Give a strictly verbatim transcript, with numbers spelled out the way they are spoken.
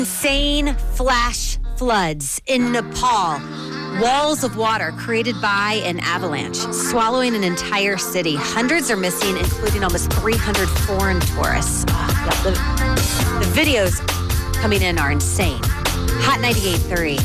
Insane flash floods in Nepal. Walls of water created by an avalanche, swallowing an entire city. Hundreds are missing, including almost three hundred foreign tourists. Oh, yeah, the, the videos coming in are insane. Hot ninety-eight point three.